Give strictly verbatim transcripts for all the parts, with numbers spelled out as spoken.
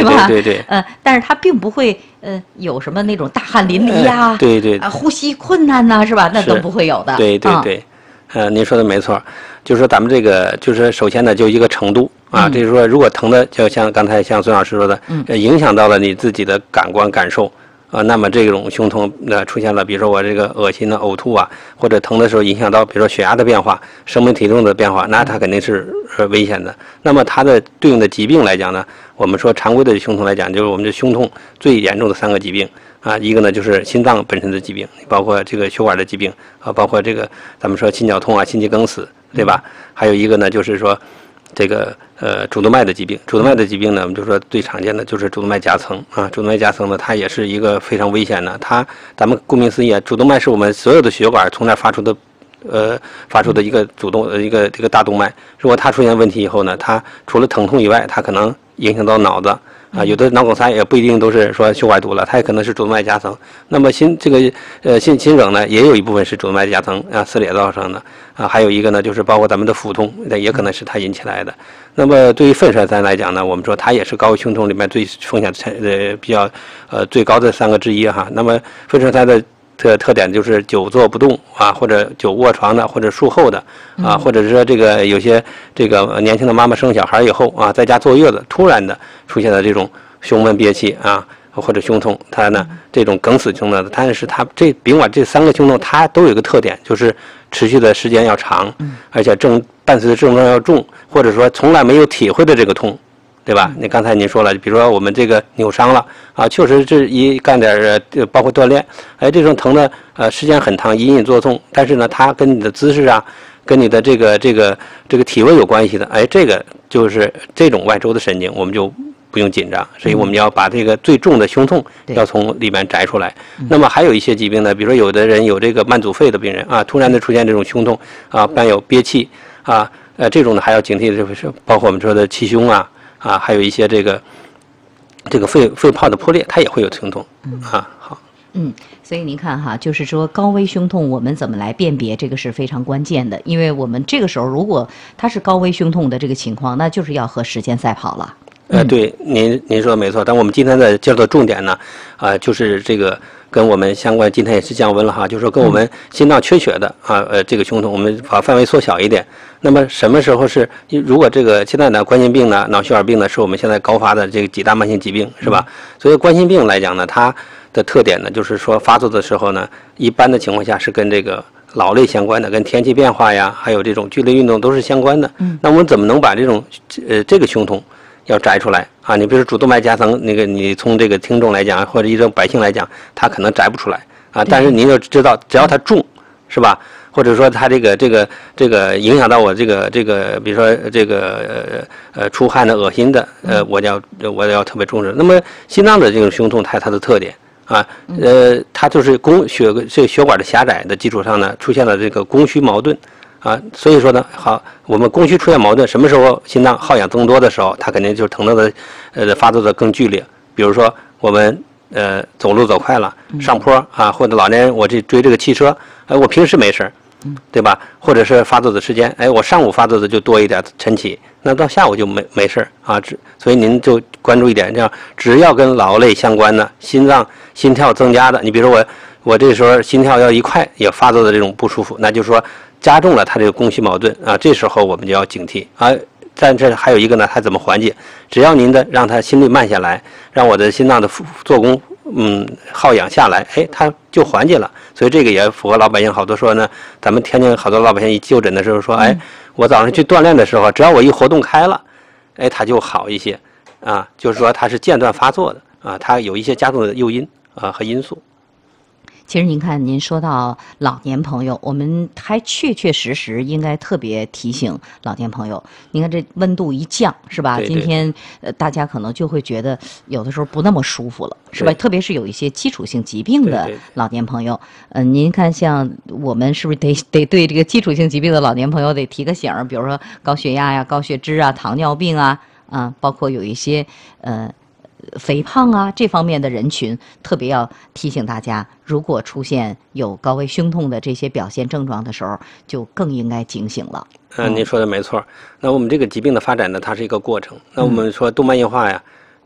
吧？ 对对对。 呃，但是他并不会呃有什么那种大汗淋漓呀、 呃，对对， 啊，呼吸困难呐、啊，是吧？那都不会有的。 对对对。嗯、呃，您说的没错，就是说咱们这个，就是首先呢，就一个程度啊， 嗯、 就是说，如果疼的，就像刚才像孙老师说的，嗯，影响到了你自己的感官感受啊，那么这种胸痛呃出现了，比如说我这个恶心的呕吐啊，或者疼的时候影响到，比如说血压的变化、生命体重的变化，那它肯定是呃危险的。那么它的对应的疾病来讲呢，我们说常规的胸痛来讲，就是我们的胸痛最严重的三个疾病。啊，一个呢就是心脏本身的疾病，包括这个血管的疾病啊，包括这个咱们说心绞痛啊、心肌梗死，对吧？还有一个呢就是说这个呃主动脉的疾病，主动脉的疾病呢，我们就说最常见的就是主动脉夹层啊，主动脉夹层呢，它也是一个非常危险的。它咱们顾名思义啊，主动脉是我们所有的血管从那发出的呃发出的一个主动呃一个这个大动脉。如果它出现问题以后呢，它除了疼痛以外，它可能影响到脑子。啊，有的脑梗塞也不一定都是说血管堵了，它也可能是主动脉夹层。那么心这个呃心心梗呢，也有一部分是主动脉夹层啊撕裂造成的啊，还有一个呢就是包括咱们的腹痛，那也可能是它引起来的。那么对于粪栓塞来讲呢，我们说它也是高危胸痛里面最风险呃比较呃最高的三个之一哈。那么粪栓塞的特特点就是久坐不动啊，或者久卧床的，或者术后的啊，或者是说这个有些这个年轻的妈妈生小孩以后啊，在家坐月子，突然的出现了这种胸闷憋气啊，或者胸痛，它呢这种梗死性的，但是它这甭管这三个胸痛，它都有一个特点，就是持续的时间要长，而且症伴随的症状要重，或者说从来没有体会的这个痛。对吧？你刚才您说了，比如说我们这个扭伤了啊，确实这一干点呃，包括锻炼，哎，这种疼的呃时间很长，隐隐作痛，但是呢，它跟你的姿势啊，跟你的这个这个这个体位有关系的，哎，这个就是这种外周的神经，我们就不用紧张，所以我们要把这个最重的胸痛要从里面摘出来。那么还有一些疾病呢，比如说有的人有这个慢阻肺的病人啊，突然的出现这种胸痛啊，伴有憋气啊，呃，这种呢还要警惕，就是包括我们说的气胸啊。啊，还有一些这个这个肺肺泡的破裂，它也会有胸痛啊。好， 嗯，所以您看哈，就是说高危胸痛我们怎么来辨别，这个是非常关键的，因为我们这个时候如果它是高危胸痛的这个情况，那就是要和时间赛跑了。 呃，对，您您说的没错，但我们今天的介绍的重点呢，啊、呃，就是这个跟我们相关，今天也是降温了哈，就是说跟我们心脏缺血的啊，呃，这个胸痛，我们把范围缩小一点。那么什么时候是？如果这个现在呢，冠心病呢、脑血管病呢，是我们现在高发的这个几大慢性疾病，是吧？所以冠心病来讲呢，它的特点呢，就是说发作的时候呢，一般的情况下是跟这个劳累相关的，跟天气变化呀，还有这种剧烈运动都是相关的。嗯，那我们怎么能把这种呃这个胸痛要摘出来啊？你比如说主动脉夹层，那个你从这个听众来讲，或者一种百姓来讲，他可能摘不出来啊。但是您要知道，只要它重，是吧？或者说它这个这个这个影响到我这个这个，比如说这个呃呃出汗的、恶心的，呃，我要我要特别重视。那么心脏的这种胸痛，它它的特点啊，呃，它就是供血这个血管的狭窄的基础上呢，出现了这个供需矛盾。啊，所以说呢，好，我们供需出现矛盾，什么时候心脏耗氧增多的时候，它肯定就是疼痛的，呃，发作的更剧烈。比如说我们呃走路走快了，上坡啊，或者老年人我这追这个汽车，哎，我平时没事儿，对吧？或者是发作的时间，哎，我上午发作的就多一点晨起，那到下午就没没事儿啊。只所以您就关注一点，这样只要跟劳累相关的，心脏心跳增加的，你比如说我我这时候心跳要一快也发作的这种不舒服，那就是说加重了它这个供需矛盾啊，这时候我们就要警惕啊。但这还有一个呢，它怎么缓解？只要您的让它心率慢下来，让我的心脏的做工嗯耗氧下来，哎，它就缓解了。所以这个也符合老百姓好多说呢，咱们天津好多老百姓一就诊的时候说，哎，我早上去锻炼的时候，只要我一活动开了，哎，它就好一些啊，就是说它是间断发作的啊，它有一些加重的诱因啊和因素。 其实您看，您说到老年朋友，我们还确确实实应该特别提醒老年朋友。您看这温度一降，是吧？ 对对今天呃，大家可能就会觉得有的时候不那么舒服了，是吧？特别是有一些基础性疾病的老年朋友，嗯、呃，您看像我们是不是得得对这个基础性疾病的老年朋友得提个醒儿？比如说高血压呀、高血脂啊、糖尿病啊，啊，包括有一些呃。肥胖啊这方面的人群，特别要提醒大家，如果出现有高危胸痛的这些表现症状的时候，就更应该警醒了。 嗯，您说的没错。那我们这个疾病的发展呢，它是一个过程。那我们说动脉硬化呀，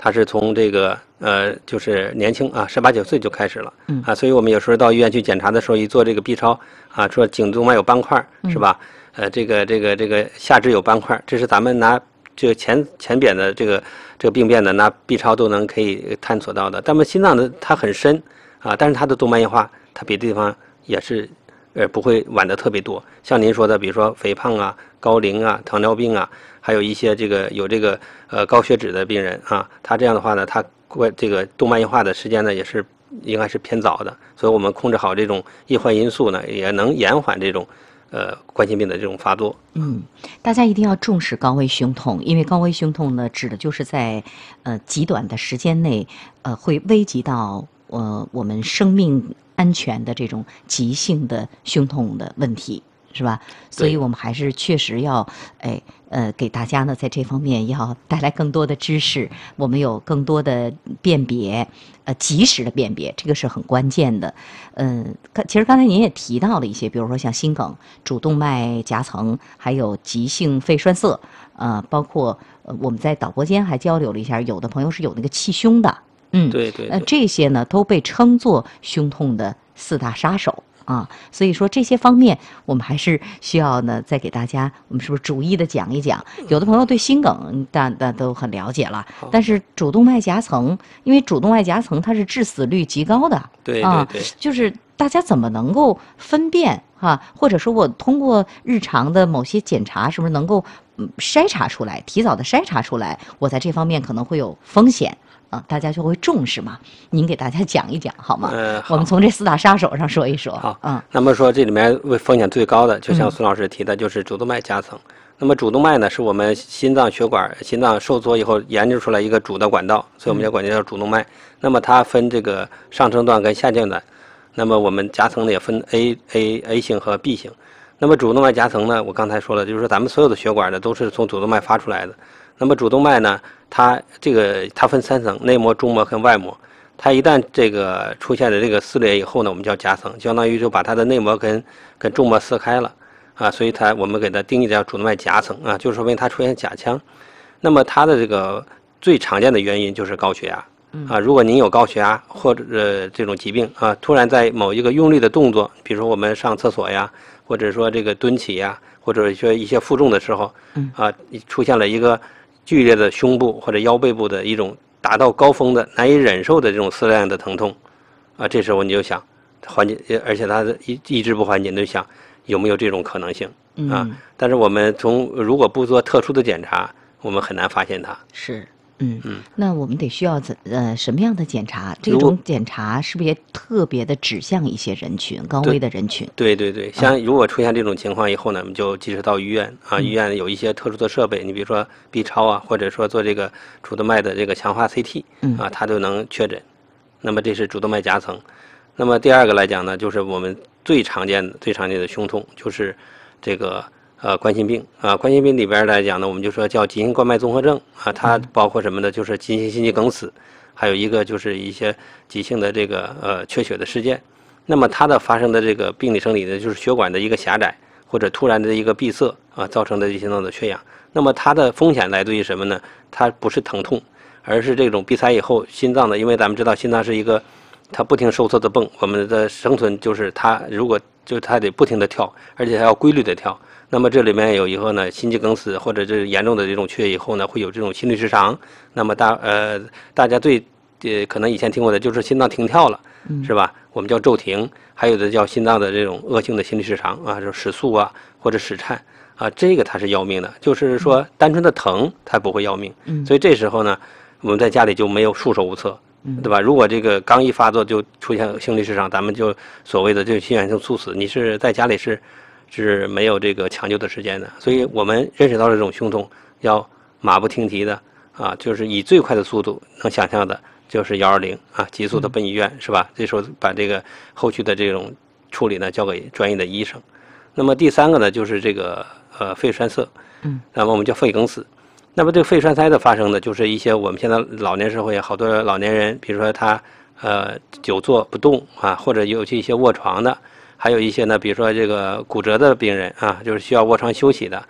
它是从这个呃就是年轻啊十八九岁就开始了， 嗯啊，所以我们有时候到医院去检查的时候，一做这个 B 超啊，说颈动脉有斑块是吧？呃，这个这个这个下肢有斑块，这是咱们拿这个前前边的这个这个病变的拿 B 超都能可以探索到的。但么心脏的它很深啊，但是它的动脉硬化它别的地方也是呃不会晚的特别多。像您说的，比如说肥胖啊、高龄啊、糖尿病啊，还有一些这个有这个呃高血脂的病人啊，他这样的话呢，他过这个动脉硬化的时间呢也是应该是偏早的，所以我们控制好这种易患因素呢，也能延缓这种呃冠心病的这种发作。 嗯，大家一定要重视高危胸痛，因为高危胸痛呢，指的就是在呃极短的时间内，呃会危及到呃我们生命安全的这种急性的胸痛的问题。是吧？所以我们还是确实要，哎，呃，给大家呢在这方面要带来更多的知识，我们有更多的辨别，呃，及时的辨别，这个是很关键的。嗯，其实刚才您也提到了一些，比如说像心梗、主动脉夹层，还有急性肺栓塞，呃，包括呃我们在导播间还交流了一下，有的朋友是有那个气胸的，嗯， 对对， 呃，这些呢都被称作胸痛的四大杀手。啊，所以说这些方面，我们还是需要呢，再给大家，我们是不是逐一的讲一讲？有的朋友对心梗，大大都很了解了，但是主动脉夹层，因为主动脉夹层它是致死率极高的， 对啊， 对对， 就是大家怎么能够分辨哈？或者说我通过日常的某些检查，是不是能够嗯筛查出来，提早的筛查出来，我在这方面可能会有风险？啊，大家就会重视嘛。您给大家讲一讲好吗？ 呃， 我们从这四大杀手上说一说。 好， 嗯， 那么说这里面为风险最高的，就像孙老师提的，就是主动脉夹层。嗯、那么主动脉呢，是我们心脏血管、心脏收缩以后研究出来一个主的管道，所以我们叫管叫主动脉。嗯、那么它分这个上升段跟下降段。那么我们夹层呢也分 A A A 型和 B 型。那么主动脉夹层呢，我刚才说了，就是说咱们所有的血管呢都是从主动脉发出来的。那么主动脉呢，它这个它分三层，内膜、中膜跟外膜。它一旦这个出现了这个撕裂以后呢，我们叫夹层，相当于就把它的内膜跟跟中膜撕开了啊，所以它我们给它定义叫主动脉夹层啊，就是说明它出现钾腔。那么它的这个最常见的原因就是高血压啊，如果您有高血压或者、呃、这种疾病啊，突然在某一个用力的动作，比如说我们上厕所呀，或者说这个蹲起呀，或者说一些负重的时候，啊，出现了一个剧烈的胸部或者腰背部的一种达到高峰的难以忍受的这种撕裂的疼痛，啊，这时候你就想缓解，而且它一一直不缓解，你就想有没有这种可能性啊？ 嗯、 但是我们从如果不做特殊的检查，我们很难发现它。 是。嗯嗯，那我们得需要怎呃什么样的检查？这种检查是不是也特别的指向一些人群，高危的人群？ 对对对，像如果出现这种情况以后呢，我们就及时到医院啊，医院有一些特殊的设备，你比如说 B 超啊，或者说做这个主动脉的这个强化 C T 啊，它都能确诊。那么这是主动脉夹层。那么第二个来讲呢，就是我们最常见的、最常见的胸痛，就是这个。呃，冠心病啊，冠心病里边来讲呢，我们就说叫急性冠脉综合症啊，它包括什么呢？就是急性心肌梗死，还有一个就是一些急性的这个呃缺血的事件。那么它的发生的这个病理生理呢，就是血管的一个狭窄或者突然的一个闭塞啊，造成的心脏的缺氧。那么它的风险来自于什么呢？它不是疼痛，而是这种闭塞以后心脏的，因为咱们知道心脏是一个它不停收缩的泵，我们的生存就是它如果就是它得不停的跳，而且它要规律的跳。那么这里面有以后呢，心肌梗死或者这严重的这种缺以后呢，会有这种心律失常。那么大呃，大家最呃可能以前听过的就是心脏停跳了，是吧？我们叫骤停，还有的叫心脏的这种恶性的心律失常啊，就室速啊或者室颤啊，这个它是要命的。就是说单纯的疼它不会要命，所以这时候呢，我们在家里就没有束手无策，对吧？如果这个刚一发作就出现心律失常，咱们就所谓的这个心源性猝死，你是在家里是。是没有这个抢救的时间的，所以我们认识到这种胸痛要马不停蹄的啊，就是以最快的速度能想象的，就是幺二零啊，急速的奔医院，是吧？这时候把这个后续的这种处理呢交给专业的医生。那么第三个呢，就是这个呃肺栓塞，嗯，那么我们叫肺梗死。那么这个肺栓塞的发生呢，就是一些我们现在老年社会好多老年人，比如说他呃久坐不动啊，或者有一些卧床的。还有一些呢，比如说这个骨折的病人啊，就是需要卧床休息的，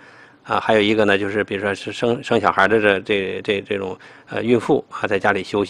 啊，还有一个呢，就是比如说是生生小孩的这这这这种呃孕妇啊，在家里休息。